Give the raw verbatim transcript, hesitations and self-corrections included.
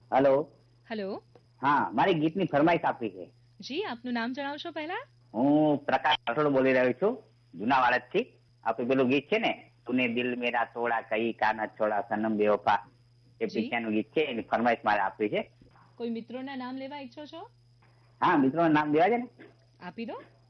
Hello. Hello. હા, મારી ગીતની ફરમાઈશ આપવી છે. જી, આપનું નામ જણાવશો પહેલા? હું પ્રકાશ રાઠોડ બોલી રહ્યો છું, જૂના વાડજથી. આપણે પેલું ગીત છે ને, તુને દિલ મેરા તોડા કઈ કાના છોડા સનમ બેવફા, એ જી. પિક્ચરનું ગીત છે, એની ફરમાઈશ મારે આપવી છે. કોઈ મિત્રોના નામ લેવા ઈચ્છો છો? હા, મિત્રોના નામ દેવા છે ને. આપી દો.